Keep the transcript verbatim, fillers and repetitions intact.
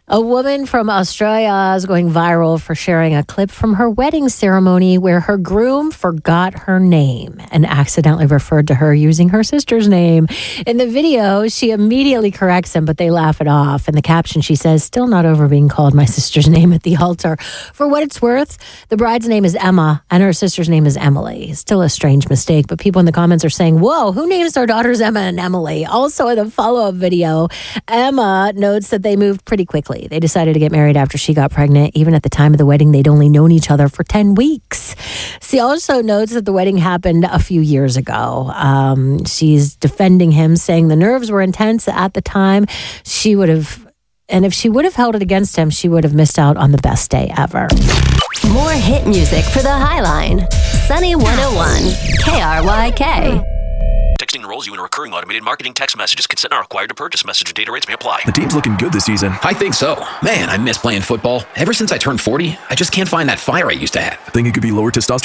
A woman from Australia is going viral for sharing a clip from her wedding ceremony where her groom forgot her name and accidentally referred to her using her sister's name. In the video, she immediately corrects him, but they laugh it off. In the caption, she says, "Still not over being called my sister's name at the altar." For what it's worth, the bride's name is Emma and her sister's name is Emily. Still a strange mistake, but people in the comments are saying, whoa, who names their daughters Emma and Emily? Also, in the follow-up video, Emma notes that they moved pretty quickly. They decided to get married after she got pregnant. Even at the time of the wedding, they'd only known each other for ten weeks. She also notes that the wedding happened a few years ago. Um, she's defending him, saying the nerves were intense at the time. She would have, and if she would have held it against him, she would have missed out on the best day ever. More hit music for the Highline. Sunny one oh one, K R Y K. Texting enrolls you in a recurring automated marketing text messages. Consent not required to purchase. Message and data rates may apply. The team's looking good this season. I think so. Man, I miss playing football. Ever since I turned forty, I just can't find that fire I used to have. Think it could be lower testosterone?